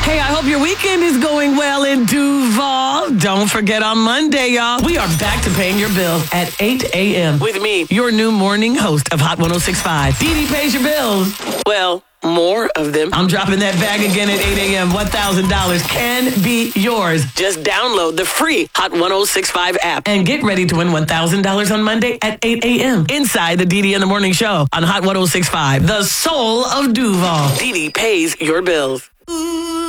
Hey, I hope your weekend is going well in Duval. Don't forget on Monday, y'all, we are back to paying your bills at 8 a.m. with me, your new morning host of Hot 106.5. Dee Dee pays your bills. Well, more of them. I'm dropping that bag again at 8 a.m. $1,000 can be yours. Just download the free Hot 106.5 app and get ready to win $1,000 on Monday at 8 a.m. inside the Dee Dee in the Morning Show on Hot 106.5, the soul of Duval. Dee Dee pays your bills.